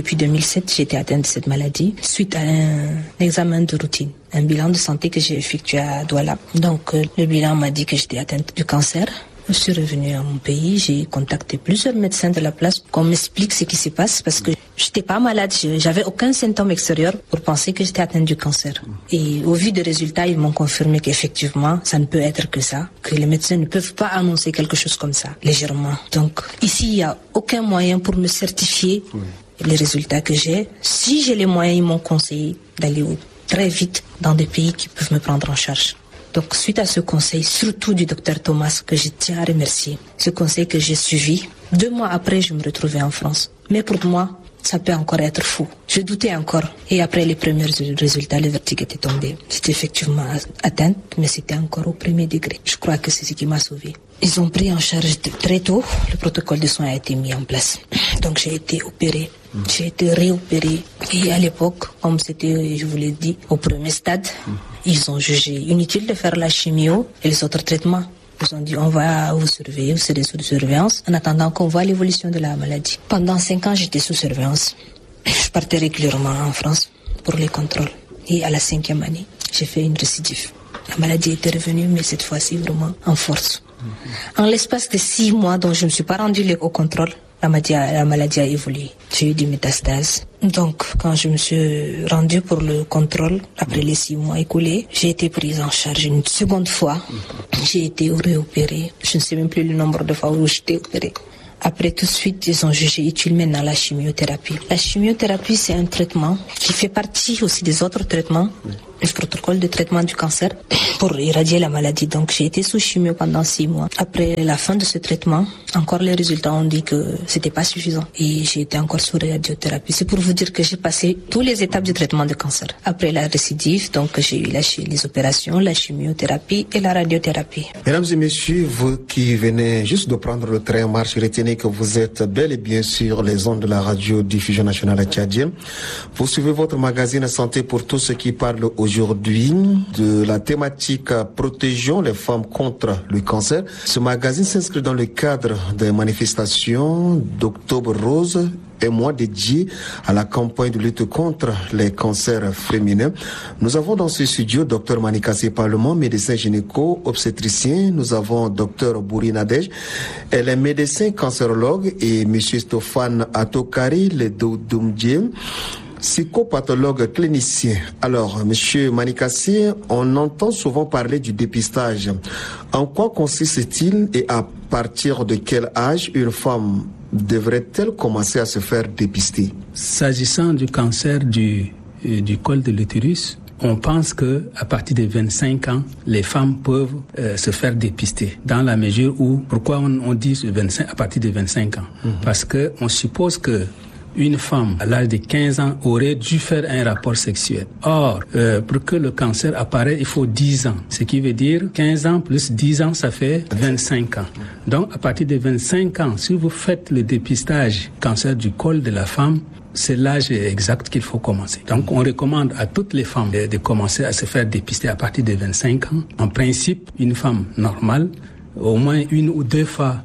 depuis 2007, j'ai été atteinte de cette maladie suite à un examen de routine, un bilan de santé que j'ai effectué à Douala. Donc, le bilan m'a dit que j'étais atteinte du cancer. Je suis revenue à mon pays, j'ai contacté plusieurs médecins de la place pour qu'on m'explique ce qui se passe parce que j'étais pas malade, j'avais aucun symptôme extérieur pour penser que j'étais atteinte du cancer. Et au vu des résultats, ils m'ont confirmé qu'effectivement, ça ne peut être que ça, que les médecins ne peuvent pas annoncer quelque chose comme ça, légèrement. Donc ici, il n'y a aucun moyen pour me certifier les résultats que j'ai. Si j'ai les moyens, ils m'ont conseillé d'aller très vite dans des pays qui peuvent me prendre en charge. Donc, suite à ce conseil, surtout du docteur Thomas, que je tiens à remercier, ce conseil que j'ai suivi, 2 mois après, je me retrouvais en France. Mais pour moi, ça peut encore être fou. Je doutais encore. Et après les premiers résultats, le verdict était tombé. J'étais effectivement atteinte, mais c'était encore au premier degré. Je crois que c'est ce qui m'a sauvée. Ils ont pris en charge très tôt. Le protocole de soins a été mis en place. Donc, j'ai été opérée. J'ai été réopérée. Et à l'époque, comme c'était, je vous l'ai dit, au premier stade, ils ont jugé inutile de faire la chimio et les autres traitements. Ils ont dit, on va vous surveiller, vous serez sous surveillance, en attendant qu'on voit l'évolution de la maladie. Pendant 5 ans, j'étais sous surveillance. Je partais régulièrement en France pour les contrôles. Et à la 5e année, j'ai fait une récidive. La maladie était revenue, mais cette fois-ci vraiment en force. En l'espace de 6 mois, dont je ne me suis pas rendue au contrôle, la maladie a évolué. J'ai eu des métastases. Donc, quand je me suis rendue pour le contrôle, après les 6 mois écoulés, j'ai été prise en charge une seconde fois. J'ai été réopérée. Je ne sais même plus le nombre de fois où j'étais opérée. Après, tout de suite, ils ont jugé utile maintenant la chimiothérapie. La chimiothérapie, c'est un traitement qui fait partie aussi des autres traitements, le protocole de traitement du cancer, pour éradier la maladie. Donc, j'ai été sous chimio pendant 6 mois. Après la fin de ce traitement, encore les résultats ont dit que c'était pas suffisant. Et j'ai été encore sous radiothérapie. C'est pour vous dire que j'ai passé toutes les étapes du traitement de cancer. Après la récidive, donc j'ai eu les opérations, la chimiothérapie et la radiothérapie. Mesdames et messieurs, vous qui venez juste de prendre le train en marche, retenez que vous êtes bel et bien sur les ondes de la radio-diffusion nationale tchadienne. Vous suivez votre magazine Santé pour tous ceux qui parlent aujourd'hui de la thématique Protégeons les femmes contre le cancer. Ce magazine s'inscrit dans le cadre des manifestations d'Octobre Rose et mois dédié à la campagne de lutte contre les cancers féminins. Nous avons dans ce studio Dr Manikassé Parlement, médecin gynéco-obstétricien. Nous avons Dr Bouri Nadej, elle est médecin cancérologue, et M. Stéphane Atokari, le Doudoumdje, psychopathologue clinicien. Alors, Monsieur Manikassé, on entend souvent parler du dépistage. En quoi consiste-t-il et à partir de quel âge une femme devrait-elle commencer à se faire dépister? S'agissant du cancer du col de l'utérus, on pense que à partir de 25 ans, les femmes peuvent se faire dépister. Dans la mesure où, pourquoi on dit à partir de 25 ans? Parce que on suppose que une femme à l'âge de 15 ans aurait dû faire un rapport sexuel. Or, pour que le cancer apparaisse, il faut 10 ans. Ce qui veut dire 15 ans plus 10 ans, ça fait 25 ans. Donc, à partir de 25 ans, si vous faites le dépistage cancer du col de la femme, c'est l'âge exact qu'il faut commencer. Donc, on recommande à toutes les femmes de commencer à se faire dépister à partir de 25 ans. En principe, une femme normale, au moins 1 ou 2 fois,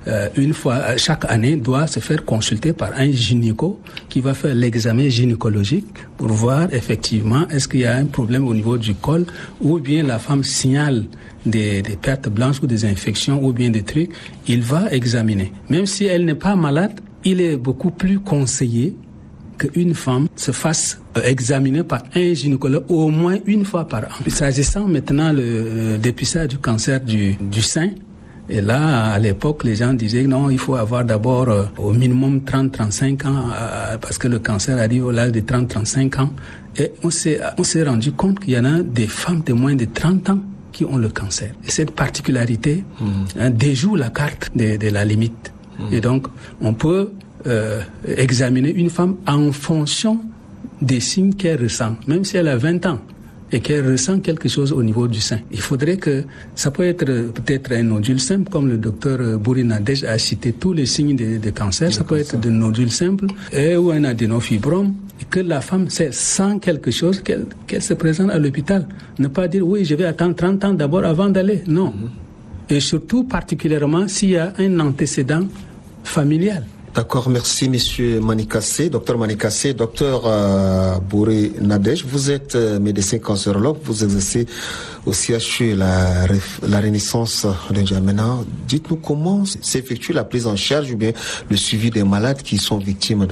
chaque année, doit se faire consulter par un gynéco qui va faire l'examen gynécologique pour voir effectivement est-ce qu'il y a un problème au niveau du col, ou bien la femme signale des pertes blanches ou des infections ou bien des trucs. Il va examiner. Même si elle n'est pas malade, il est beaucoup plus conseillé qu'une femme se fasse examiner par un gynécologue au moins 1 fois par an. S'agissant maintenant le dépistage du cancer du sein, et là, à l'époque, les gens disaient non, il faut avoir d'abord au minimum 30-35 ans, parce que le cancer arrive à l'âge de 30-35 ans. Et on s'est rendu compte qu'il y en a des femmes de moins de 30 ans qui ont le cancer. Et cette particularité déjoue la carte de la limite. Et donc, on peut examiner une femme en fonction des signes qu'elle ressent, même si elle a 20 ans. Et qu'elle ressent quelque chose au niveau du sein. Il faudrait que, ça peut être peut-être un nodule simple, comme le docteur Bouri Nadej a cité tous les signes de cancer, ça peut être des nodules simples, ou un adénofibrome, et que la femme sent quelque chose, qu'elle se présente à l'hôpital. Ne pas dire, oui, je vais attendre 30 ans d'abord avant d'aller. Non. Et surtout, particulièrement, s'il y a un antécédent familial. D'accord, merci Monsieur Manikassé, docteur Manikassé. Docteur Bouré Nadej, vous êtes médecin cancérologue, vous exercez au CHU la Renaissance de N'Djamena. Dites-nous comment s'effectue la prise en charge ou bien le suivi des malades qui sont victimes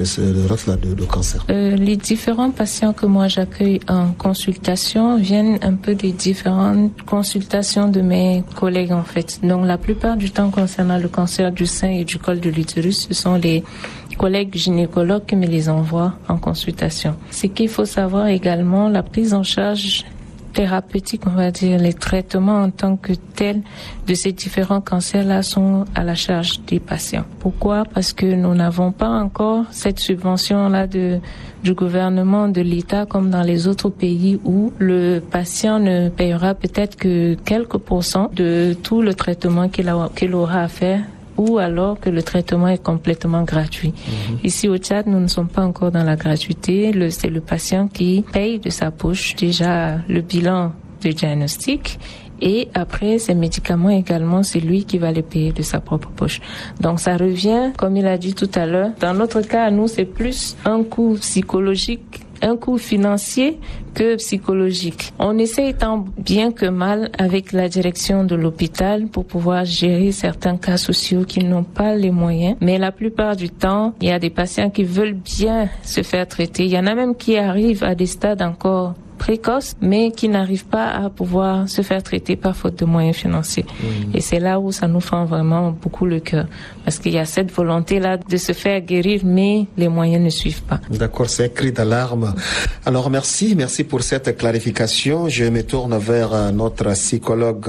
de cancer. Les différents patients que moi j'accueille en consultation viennent un peu des différentes consultations de mes collègues en fait. Donc la plupart du temps concernant le cancer du sein et du col de l'utérus, ce sont les collègues gynécologues qui me les envoient en consultation. Ce qu'il faut savoir également, la prise en charge thérapeutique, on va dire, les traitements en tant que tels de ces différents cancers-là sont à la charge des patients. Pourquoi? Parce que nous n'avons pas encore cette subvention-là du gouvernement, de l'État, comme dans les autres pays où le patient ne payera peut-être que quelques pourcents de tout le traitement qu'il aura à faire, ou alors que le traitement est complètement gratuit. Ici au Tchad, nous ne sommes pas encore dans la gratuité. C'est le patient qui paye de sa poche déjà le bilan de diagnostic et après ces médicaments également, c'est lui qui va les payer de sa propre poche. Donc ça revient, comme il a dit tout à l'heure, dans notre cas, nous, c'est plus un coût psychologique, un coût financier que psychologique. On essaie tant bien que mal avec la direction de l'hôpital pour pouvoir gérer certains cas sociaux qui n'ont pas les moyens. Mais la plupart du temps, il y a des patients qui veulent bien se faire traiter. Il y en a même qui arrivent à des stades encore précoces, mais qui n'arrivent pas à pouvoir se faire traiter par faute de moyens financiers. Et c'est là où ça nous fend vraiment beaucoup le cœur. Parce qu'il y a cette volonté-là de se faire guérir, mais les moyens ne suivent pas. D'accord, c'est un cri d'alarme. Alors merci pour cette clarification. Je me tourne vers notre psychologue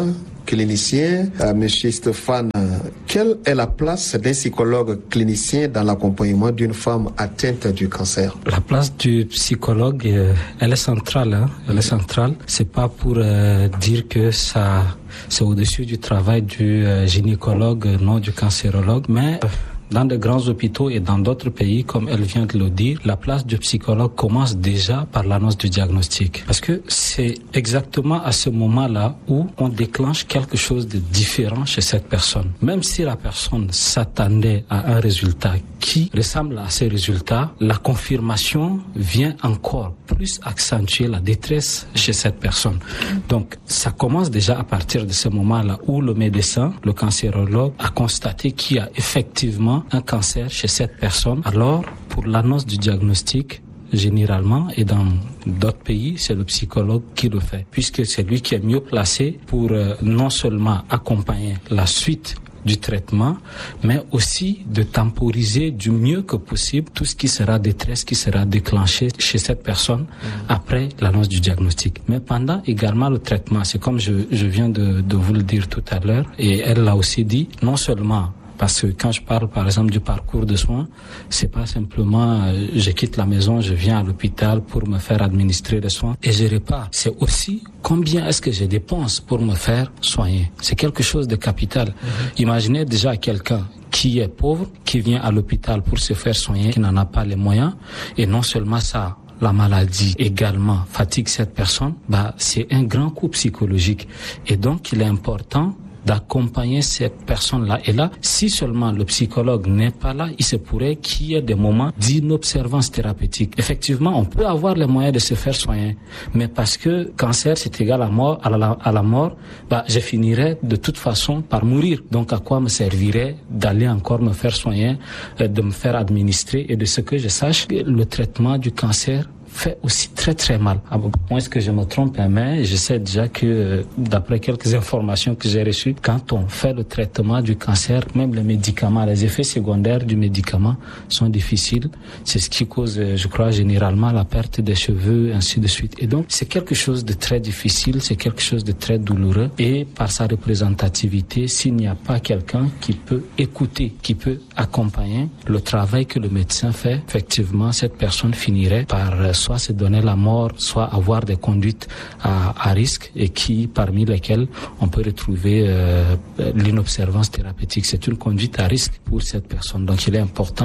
clinicien, Monsieur Stéphane. Quelle est la place d'un psychologue clinicien dans l'accompagnement d'une femme atteinte du cancer? La place du psychologue, elle est centrale. Elle est centrale. C'est pas pour dire que ça, c'est au-dessus du travail du gynécologue, non du cancérologue, mais dans de grands hôpitaux et dans d'autres pays, comme elle vient de le dire, la place du psychologue commence déjà par l'annonce du diagnostic. Parce que c'est exactement à ce moment-là où on déclenche quelque chose de différent chez cette personne. Même si la personne s'attendait à un résultat qui ressemble à ces résultats, la confirmation vient encore plus accentuer la détresse chez cette personne. Donc, ça commence déjà à partir de ce moment-là où le médecin, le cancérologue, a constaté qu'il y a effectivement un cancer chez cette personne. Alors, pour l'annonce du diagnostic, généralement, et dans d'autres pays, c'est le psychologue qui le fait, puisque c'est lui qui est mieux placé pour non seulement accompagner la suite du traitement, mais aussi de temporiser du mieux que possible tout ce qui sera détresse, qui sera déclenché chez cette personne après l'annonce du diagnostic. Mais pendant également le traitement, c'est comme je viens de vous le dire tout à l'heure, et elle l'a aussi dit, non seulement parce que quand je parle, par exemple, du parcours de soins, c'est pas simplement je quitte la maison, je viens à l'hôpital pour me faire administrer les soins et je repars. C'est aussi combien est-ce que je dépense pour me faire soigner. C'est quelque chose de capital. Imaginez déjà quelqu'un qui est pauvre, qui vient à l'hôpital pour se faire soigner, qui n'en a pas les moyens, et non seulement ça, la maladie également fatigue cette personne, c'est un grand coup psychologique. Et donc, il est important d'accompagner cette personne-là. Et là, si seulement le psychologue n'est pas là, il se pourrait qu'il y ait des moments d'inobservance thérapeutique. Effectivement, on peut avoir les moyens de se faire soigner, mais parce que cancer, c'est égal à la mort, je finirais de toute façon par mourir. Donc, à quoi me servirait d'aller encore me faire soigner, de me faire administrer? Et de ce que je sache, le traitement du cancer fait aussi très très mal. À moins que je me trompe, mais je sais déjà que d'après quelques informations que j'ai reçues, quand on fait le traitement du cancer, même les médicaments, les effets secondaires du médicament sont difficiles. C'est ce qui cause, je crois, généralement la perte des cheveux, ainsi de suite. Et donc, c'est quelque chose de très difficile, c'est quelque chose de très douloureux. Et par sa représentativité, s'il n'y a pas quelqu'un qui peut écouter, qui peut accompagner le travail que le médecin fait, effectivement, cette personne finirait par soit se donner la mort, soit avoir des conduites à risque et parmi lesquelles on peut retrouver l'inobservance thérapeutique. C'est une conduite à risque pour cette personne. Donc il est important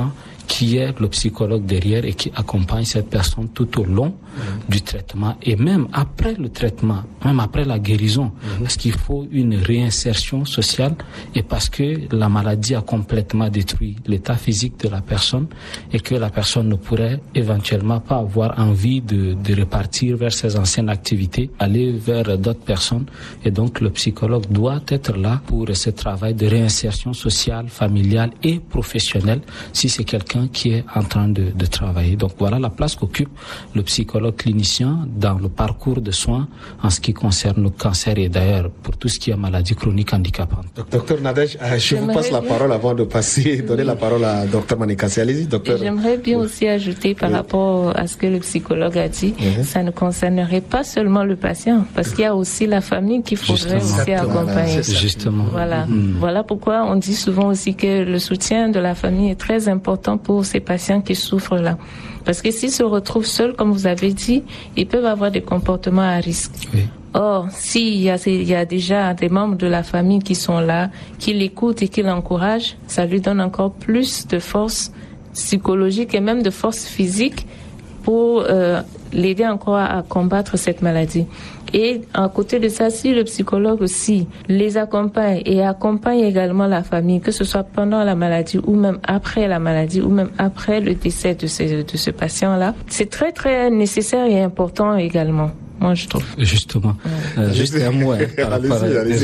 qui est le psychologue derrière et qui accompagne cette personne tout au long du traitement et même après le traitement, même après la guérison, parce qu'il faut une réinsertion sociale et parce que la maladie a complètement détruit l'état physique de la personne et que la personne ne pourrait éventuellement pas avoir envie de repartir vers ses anciennes activités, aller vers d'autres personnes, et donc le psychologue doit être là pour ce travail de réinsertion sociale, familiale et professionnelle si c'est quelqu'un qui est en train de travailler. Donc voilà la place qu'occupe le psychologue clinicien dans le parcours de soins en ce qui concerne le cancer et d'ailleurs pour tout ce qui est maladie chronique handicapante. Docteur Nadège, je vous passe la parole avant de donner la parole à Docteur Manikassi. Allez-y, docteur. J'aimerais bien aussi ajouter par rapport à ce que le psychologue a dit, ça ne concernerait pas seulement le patient, parce qu'il y a aussi la famille qu'il faudrait aussi accompagner. Justement. Voilà pourquoi on dit souvent aussi que le soutien de la famille est très important pour ces patients qui souffrent là. Parce que s'ils se retrouvent seuls, comme vous avez dit, ils peuvent avoir des comportements à risque. Oui. Or, s'il y a déjà des membres de la famille qui sont là, qui l'écoutent et qui l'encouragent, ça lui donne encore plus de force psychologique et même de force physique pour l'aider encore à combattre cette maladie. Et à côté de ça, si le psychologue aussi les accompagne et accompagne également la famille, que ce soit pendant la maladie ou même après la maladie ou même après le décès de ce patient-là, c'est très très nécessaire et important également. Moi, je trouve. Justement. Juste un mot par rapport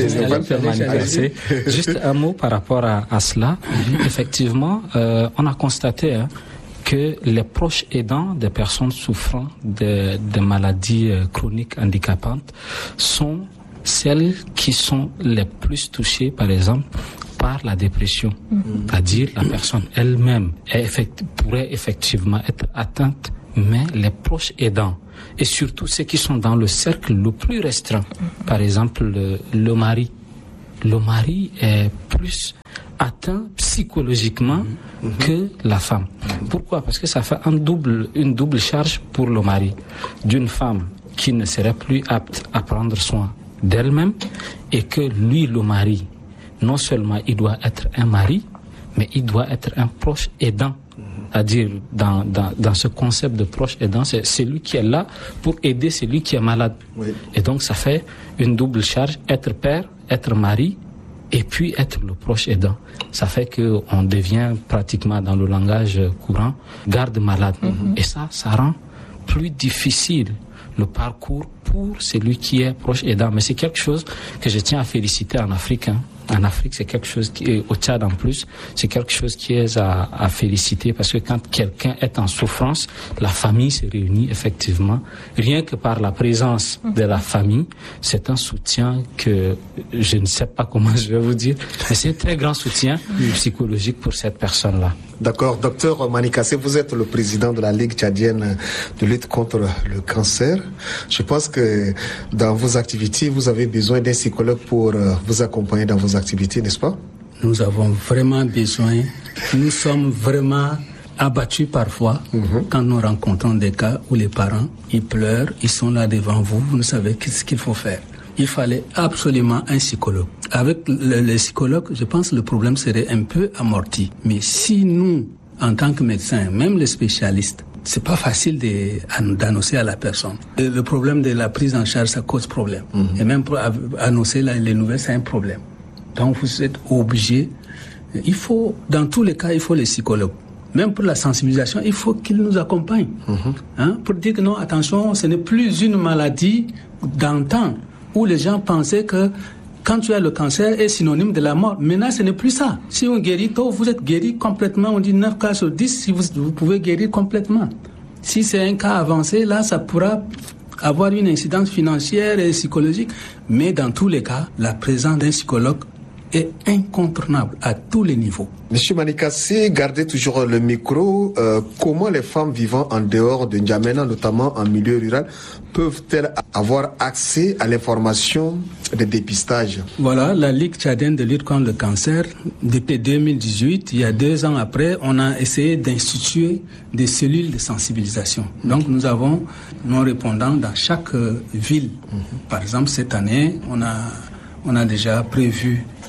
juste un mot par rapport à cela. Effectivement, on a constaté que les proches aidants des personnes souffrant de maladies chroniques handicapantes sont celles qui sont les plus touchées, par exemple, par la dépression. C'est-à-dire la personne elle-même pourrait effectivement être atteinte, mais les proches aidants, et surtout ceux qui sont dans le cercle le plus restreint, par exemple le mari. Le mari est plus atteint psychologiquement que la femme. Pourquoi? Parce que ça fait une double charge pour le mari. D'une femme qui ne serait plus apte à prendre soin d'elle-même et que lui, le mari, non seulement il doit être un mari, mais il doit être un proche aidant. C'est-à-dire, dans ce concept de proche aidant, c'est celui qui est là pour aider celui qui est malade. Oui. Et donc, ça fait une double charge, être père, être mari, et puis être le proche aidant. Ça fait qu'on devient pratiquement, dans le langage courant, garde-malade. Et ça rend plus difficile le parcours pour celui qui est proche aidant. Mais c'est quelque chose que je tiens à féliciter en Afrique. En Afrique, c'est quelque chose qui est, au Tchad en plus, c'est quelque chose qui est à féliciter parce que quand quelqu'un est en souffrance, la famille se réunit effectivement. Rien que par la présence de la famille, c'est un soutien que je ne sais pas comment je vais vous dire, mais c'est un très grand soutien psychologique pour cette personne-là. D'accord. Docteur Manikassi, vous êtes le président de la Ligue tchadienne de lutte contre le cancer. Je pense que dans vos activités, vous avez besoin d'un psychologue pour vous accompagner dans vos activités, n'est-ce pas? Nous avons vraiment besoin. Nous sommes vraiment abattus parfois quand nous rencontrons des cas où les parents, ils pleurent, ils sont là devant vous, vous ne savez qu'est-ce qu'il faut faire. Il fallait absolument un psychologue. Avec le psychologue, je pense que le problème serait un peu amorti. Mais si nous, en tant que médecins, même les spécialistes, c'est pas facile d'annoncer à la personne. Le problème de la prise en charge, ça cause problème. Et même pour annoncer les nouvelles, c'est un problème. Donc vous êtes obligé. Il faut, dans tous les cas, il faut les psychologues. Même pour la sensibilisation, il faut qu'ils nous accompagnent. Pour dire que non, attention, ce n'est plus une maladie d'antan où les gens pensaient que quand tu as le cancer est synonyme de la mort. Maintenant, ce n'est plus ça. Si on guérit tôt, vous êtes guéri complètement. On dit 9 cas sur 10, si vous pouvez guérir complètement. Si c'est un cas avancé, là, ça pourra avoir une incidence financière et psychologique. Mais dans tous les cas, la présence d'un psychologue est incontournable à tous les niveaux. Monsieur Manikassi, gardez toujours le micro. Comment les femmes vivant en dehors de N'Djamena, notamment en milieu rural, peuvent-elles avoir accès à l'information de dépistage? Voilà, la Ligue tchadienne de lutte contre le cancer, depuis 2018, il y a 2 ans après, on a essayé d'instituer des cellules de sensibilisation. Donc nous avons nos répondants dans chaque ville. Par exemple, cette année, on a déjà prévu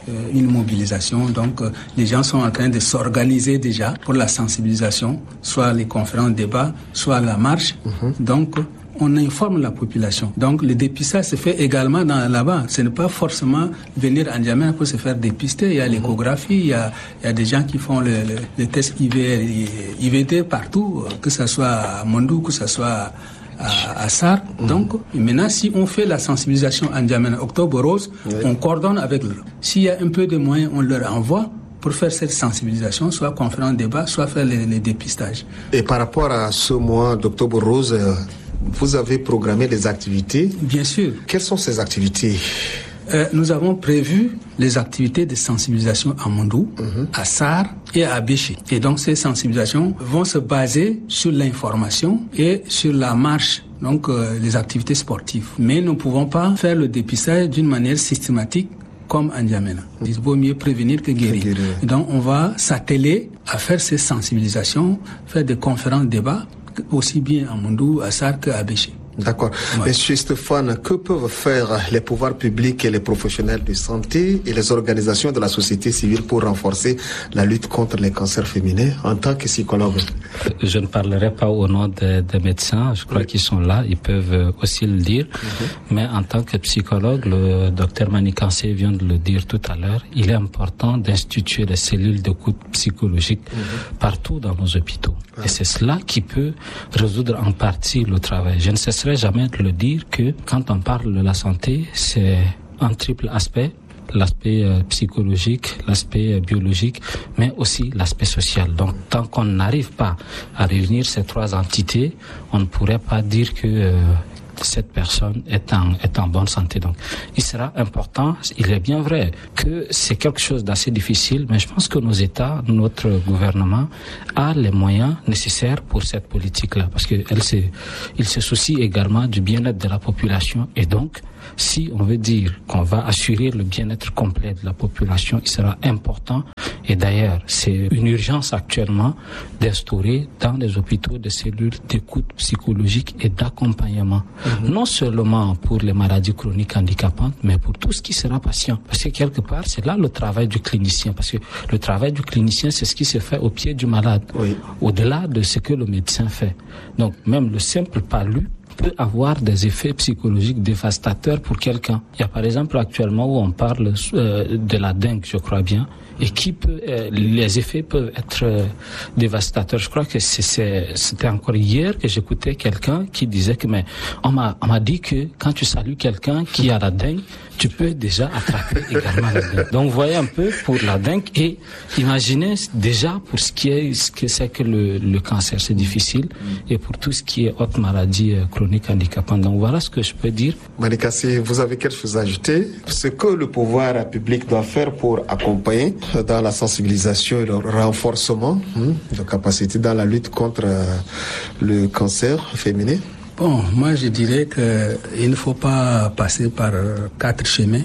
une mobilisation. Donc, les gens sont en train de s'organiser déjà pour la sensibilisation, soit les conférences, débats, soit la marche. Donc, on informe la population. Donc, le dépistage se fait également là-bas. Ce n'est pas forcément venir en N'Djamena pour se faire dépister. Il y a l'échographie, il y a des gens qui font le test IVD partout, que ce soit à Mondou, que ce soit à Sar. Donc, maintenant, si on fait la sensibilisation en N'Djamena, Octobre Rose, on coordonne avec eux. S'il y a un peu de moyens, on leur envoie pour faire cette sensibilisation, soit conférence débat, soit faire les dépistages. Et par rapport à ce mois d'Octobre Rose, vous avez programmé des activités? Bien sûr. Quelles sont ces activités? Nous avons prévu les activités de sensibilisation à Mondou, à Sar et à Abéché. Et donc ces sensibilisations vont se baser sur l'information et sur la marche, donc les activités sportives. Mais nous ne pouvons pas faire le dépistage d'une manière systématique comme en N'Djamena. Il vaut mieux prévenir que guérir. Et donc on va s'atteler à faire ces sensibilisations, faire des conférences, débats, aussi bien à Mondou, à Sar qu'à Abéché. D'accord. Ouais. Monsieur Stéphane, que peuvent faire les pouvoirs publics et les professionnels de santé et les organisations de la société civile pour renforcer la lutte contre les cancers féminins en tant que psychologue? Je ne parlerai pas au nom des médecins, je crois qu'ils sont là, ils peuvent aussi le dire. Mais en tant que psychologue, le docteur Manikancé vient de le dire tout à l'heure, il est important d'instituer des cellules d'écoute psychologique partout dans nos hôpitaux. Et c'est cela qui peut résoudre en partie le travail. Je ne cesserai jamais de le dire que quand on parle de la santé, c'est un triple aspect. L'aspect psychologique, l'aspect biologique, mais aussi l'aspect social. Donc, tant qu'on n'arrive pas à réunir ces trois entités, on ne pourrait pas dire que cette personne est en bonne santé. Donc, il sera important, il est bien vrai que c'est quelque chose d'assez difficile, mais je pense que nos États, notre gouvernement a les moyens nécessaires pour cette politique-là, parce que il se soucie également du bien-être de la population, et donc, si on veut dire qu'on va assurer le bien-être complet de la population, il sera important, et d'ailleurs, c'est une urgence actuellement d'instaurer dans les hôpitaux des cellules d'écoute psychologique et d'accompagnement. Non seulement pour les maladies chroniques handicapantes, mais pour tout ce qui sera patient. Parce que quelque part, c'est là le travail du clinicien. Parce que le travail du clinicien, c'est ce qui se fait au pied du malade, au-delà de ce que le médecin fait. Donc, même le simple palu peut avoir des effets psychologiques dévastateurs pour quelqu'un. Il y a par exemple actuellement où on parle de la dengue, je crois bien, et les effets peuvent être dévastateurs. Je crois que c'était encore hier que j'écoutais quelqu'un qui disait que on m'a dit que quand tu salues quelqu'un qui a la dengue, tu peux déjà attraper également la dengue. Donc, vous voyez un peu pour la dengue, et imaginez déjà pour ce que c'est que le cancer, c'est difficile, et pour tout ce qui est autre maladie chronique handicapante. Donc, voilà ce que je peux dire. Manikassi, vous avez quelque chose à ajouter? Ce que le pouvoir public doit faire pour accompagner dans la sensibilisation et le renforcement de capacités dans la lutte contre le cancer féminin? Bon, moi je dirais qu'il ne faut pas passer par 4 chemins.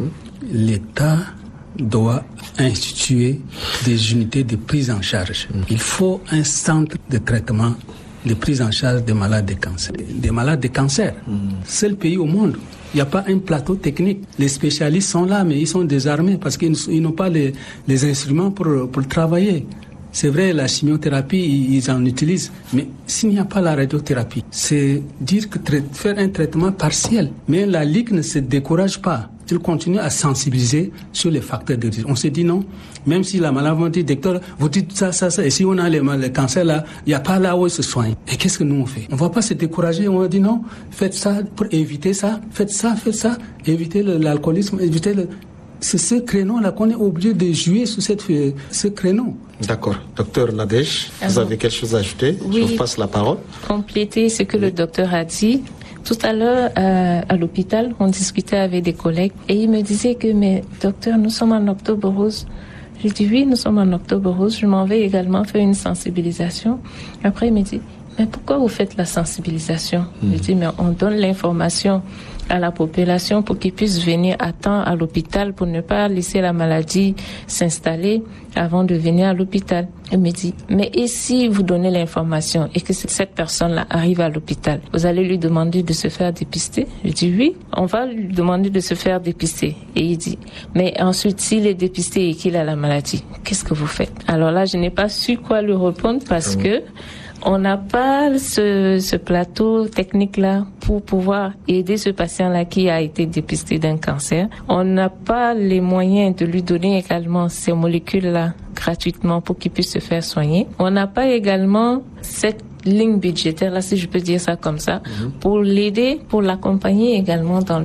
L'État doit instituer des unités de prise en charge. Il faut un centre de traitement, de prise en charge des malades de cancer. Des malades de cancer. C'est le pays au monde. Il n'y a pas un plateau technique. Les spécialistes sont là, mais ils sont désarmés parce qu'ils n'ont pas les instruments pour travailler. C'est vrai, la chimiothérapie, ils en utilisent, mais s'il n'y a pas la radiothérapie, c'est dire que faire un traitement partiel. Mais la Ligue ne se décourage pas. Il continue à sensibiliser sur les facteurs de risque. On se dit non, même si la maladie va dire, docteur, vous dites ça, et si on a le cancer là, il n'y a pas là où il se soigne. Et qu'est-ce que nous on fait? On ne va pas se décourager, on va dire non, faites ça pour éviter ça, faites ça, évitez l'alcoolisme, évitez le... C'est ce créneau-là qu'on est obligé de jouer sur ce créneau. D'accord. Docteur Nadège, vous avez quelque chose à ajouter? Oui, je vous passe la parole. Compléter ce que le docteur a dit. Tout à l'heure, à l'hôpital, on discutait avec des collègues et ils me disaient que, mais docteur, nous sommes en Octobre Rose. J'ai dit oui, nous sommes en Octobre Rose. Je m'en vais également faire une sensibilisation. Après, il me dit, mais pourquoi vous faites la sensibilisation? Je dis, mais on donne l'information à la population pour qu'ils puissent venir à temps à l'hôpital pour ne pas laisser la maladie s'installer avant de venir à l'hôpital. Il me dit, mais et si vous donnez l'information et que cette personne-là arrive à l'hôpital, vous allez lui demander de se faire dépister? Je dis oui, on va lui demander de se faire dépister. Et il dit, mais ensuite, s'il est dépisté et qu'il a la maladie, qu'est-ce que vous faites? Alors là, je n'ai pas su quoi lui répondre parce que on n'a pas ce plateau technique-là pour pouvoir aider ce patient-là qui a été dépisté d'un cancer. On n'a pas les moyens de lui donner également ces molécules-là gratuitement pour qu'il puisse se faire soigner. On n'a pas également cette ligne budgétaire, là, si je peux dire ça comme ça, pour l'aider, pour l'accompagner également dans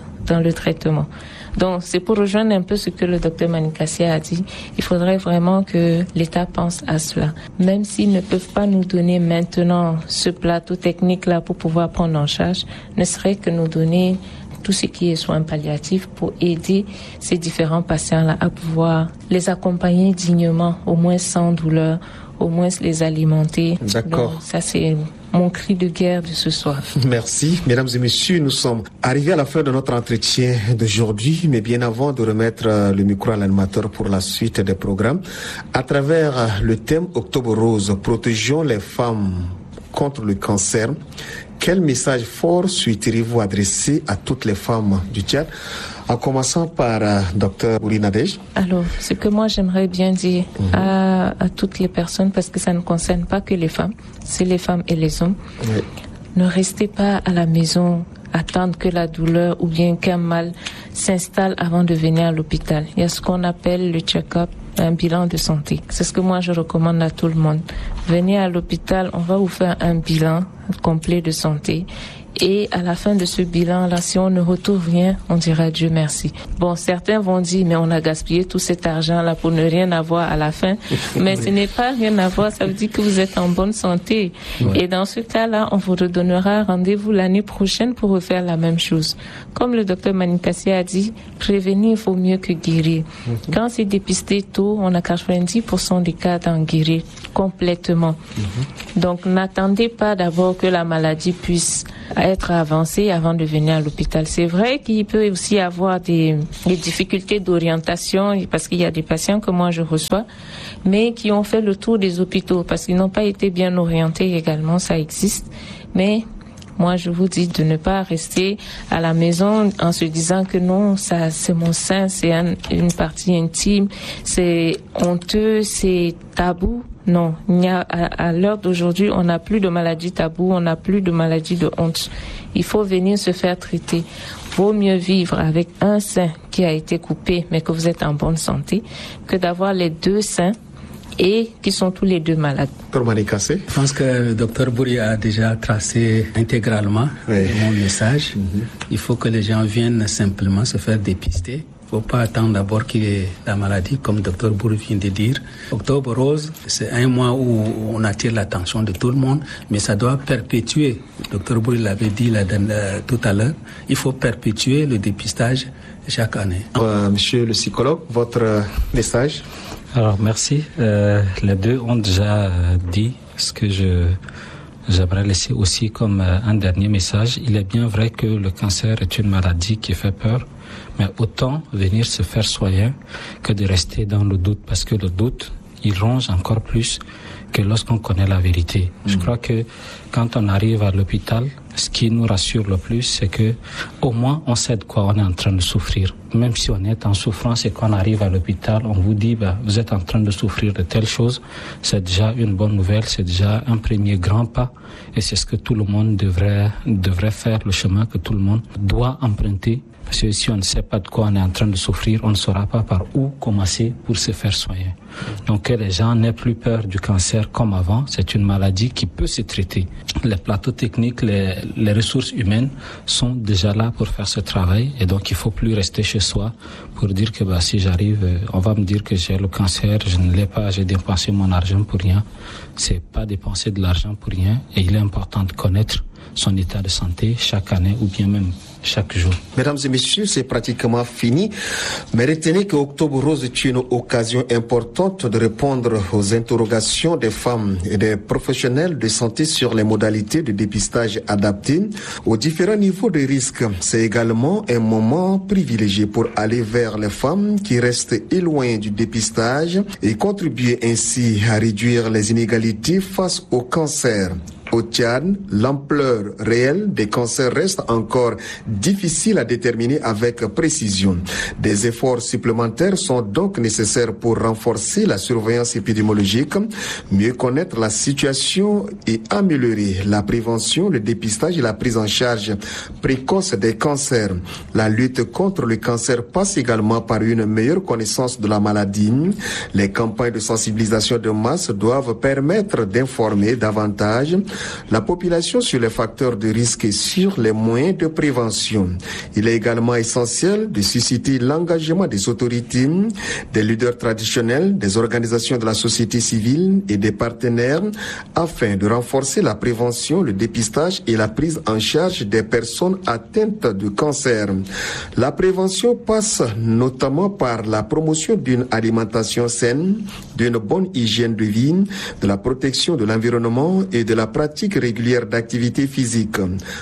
le traitement. Donc, c'est pour rejoindre un peu ce que le docteur Manikassia a dit. Il faudrait vraiment que l'État pense à cela. Même s'ils ne peuvent pas nous donner maintenant ce plateau technique-là pour pouvoir prendre en charge, ne serait que nous donner tout ce qui est soins palliatifs pour aider ces différents patients-là à pouvoir les accompagner dignement, au moins sans douleur, au moins les alimenter. D'accord. Donc, ça, c'est mon cri de guerre de ce soir. Merci. Mesdames et messieurs, nous sommes arrivés à la fin de notre entretien d'aujourd'hui, mais bien avant de remettre le micro à l'animateur pour la suite des programmes, à travers le thème Octobre Rose, protégeons les femmes contre le cancer, quel message fort souhaiteriez-vous adresser à toutes les femmes du Tchad, en commençant par Dr Bouri Nadej? Alors, ce que moi j'aimerais bien dire à toutes les personnes, parce que ça ne concerne pas que les femmes, c'est les femmes et les hommes. Oui. Ne restez pas à la maison, attendre que la douleur ou bien qu'un mal s'installe avant de venir à l'hôpital. Il y a ce qu'on appelle le check-up, un bilan de santé. C'est ce que moi je recommande à tout le monde. Venez à l'hôpital, on va vous faire un bilan complet de santé. Et à la fin de ce bilan-là, si on ne retrouve rien, on dira Dieu merci. Bon, certains vont dire, mais on a gaspillé tout cet argent-là pour ne rien avoir à la fin. Mais ce n'est pas rien avoir, ça veut dire que vous êtes en bonne santé. Ouais. Et dans ce cas-là, on vous redonnera rendez-vous l'année prochaine pour refaire la même chose. Comme le docteur Manikassia a dit, prévenir vaut mieux que guérir. Quand c'est dépisté tôt, on a 90% des cas d'en guérir complètement. Donc, n'attendez pas d'abord que la maladie puisse être avancée avant de venir à l'hôpital. C'est vrai qu'il peut aussi avoir des difficultés d'orientation parce qu'il y a des patients que moi je reçois, mais qui ont fait le tour des hôpitaux parce qu'ils n'ont pas été bien orientés également, ça existe. Mais moi, je vous dis de ne pas rester à la maison en se disant que non, ça, c'est mon sein, c'est une partie intime, c'est honteux, c'est tabou. Non, il y a, à l'heure d'aujourd'hui, on n'a plus de maladies tabou, on n'a plus de maladies de honte. Il faut venir se faire traiter. Vaut mieux vivre avec un sein qui a été coupé, mais que vous êtes en bonne santé, que d'avoir les deux seins et qui sont tous les deux malades. Je pense que le docteur Bouri a déjà tracé intégralement mon message. Il faut que les gens viennent simplement se faire dépister. Il ne faut pas attendre d'abord qu'il y ait la maladie, comme le docteur Bouri vient de dire. Octobre Rose, c'est un mois où on attire l'attention de tout le monde, mais ça doit perpétuer. Le docteur Bouri l'avait dit tout à l'heure, il faut perpétuer le dépistage chaque année. Monsieur le psychologue, votre message? Alors, merci. Les deux ont déjà dit ce que j'aimerais laisser aussi comme un dernier message. Il est bien vrai que le cancer est une maladie qui fait peur, mais autant venir se faire soigner que de rester dans le doute, parce que le doute, il ronge encore plus que lorsqu'on connaît la vérité. Je crois que quand on arrive à l'hôpital, ce qui nous rassure le plus, c'est que au moins on sait de quoi on est en train de souffrir. Même si on est en souffrance et qu'on arrive à l'hôpital, on vous dit vous êtes en train de souffrir de telle chose, c'est déjà une bonne nouvelle, c'est déjà un premier grand pas, et c'est ce que tout le monde devrait faire, le chemin que tout le monde doit emprunter. Parce que si on ne sait pas de quoi on est en train de souffrir, on ne saura pas par où commencer pour se faire soigner. Donc que les gens n'aient plus peur du cancer comme avant, c'est une maladie qui peut se traiter. Les plateaux techniques, les ressources humaines sont déjà là pour faire ce travail, et donc il faut plus rester chez soi pour dire que si j'arrive, on va me dire que j'ai le cancer, je ne l'ai pas, j'ai dépensé mon argent pour rien. C'est pas dépenser de l'argent pour rien, et il est important de connaître son état de santé chaque année ou bien même chaque jour. Mesdames et messieurs, c'est pratiquement fini. Mais retenez que Octobre Rose est une occasion importante de répondre aux interrogations des femmes et des professionnels de santé sur les modalités de dépistage adaptées aux différents niveaux de risque. C'est également un moment privilégié pour aller vers les femmes qui restent éloignées du dépistage et contribuer ainsi à réduire les inégalités face au cancer. Au Tchad, l'ampleur réelle des cancers reste encore difficile à déterminer avec précision. Des efforts supplémentaires sont donc nécessaires pour renforcer la surveillance épidémiologique, mieux connaître la situation et améliorer la prévention, le dépistage et la prise en charge précoce des cancers. La lutte contre le cancer passe également par une meilleure connaissance de la maladie. Les campagnes de sensibilisation de masse doivent permettre d'informer davantage la population sur les facteurs de risque et sur les moyens de prévention. Il est également essentiel de susciter l'engagement des autorités, des leaders traditionnels, des organisations de la société civile et des partenaires afin de renforcer la prévention, le dépistage et la prise en charge des personnes atteintes de cancer. La prévention passe notamment par la promotion d'une alimentation saine, d'une bonne hygiène de vie, de la protection de l'environnement et de la pratique régulière d'activité physique.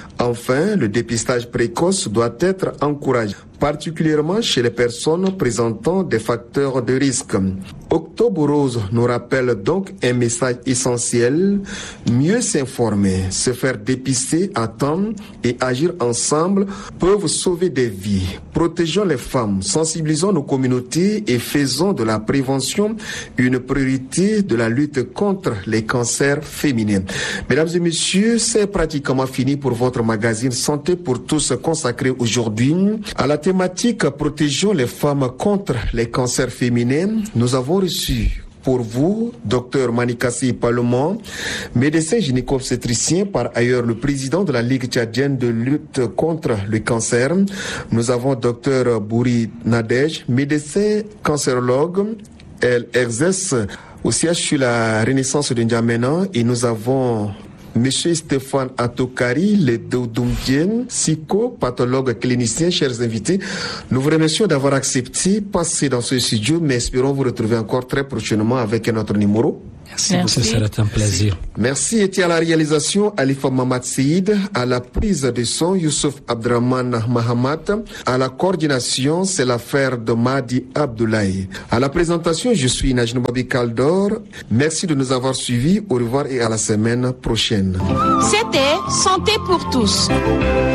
Enfin, le dépistage précoce doit être encouragé, particulièrement chez les personnes présentant des facteurs de risque. Octobre Rose nous rappelle donc un message essentiel: mieux s'informer, se faire dépister à temps et agir ensemble peuvent sauver des vies. Protégeons les femmes, sensibilisons nos communautés et faisons de la prévention une priorité de la lutte contre les cancers féminins. Mesdames et messieurs, c'est pratiquement fini pour votre magazine Santé pour tous consacré aujourd'hui à la thématique Protégeons les femmes contre les cancers féminins. Nous avons reçu pour vous, Dr Manikassi Palomon, médecin gynéco-obstétricien, par ailleurs le président de la Ligue tchadienne de lutte contre le cancer. Nous avons Dr Bouri Nadej, médecin cancérologue. Elle exerce au CHU la Renaissance de N'Djamena, et nous avons Monsieur Stéphane Atokari, le Doudoumdien, psychopathologue clinicien. Chers invités, nous vous remercions d'avoir accepté passer dans ce studio, mais espérons vous retrouver encore très prochainement avec un autre numéro. Merci. Ce serait un plaisir. Merci. Et à la réalisation, Alifa Mamad Seid, à la prise de son, Youssouf Abdraman Mahamat, à la coordination, c'est l'affaire de Madi Abdoulaye. À la présentation, je suis Najnou Babi Kaldor. Merci de nous avoir suivis. Au revoir et à la semaine prochaine. C'était Santé pour tous.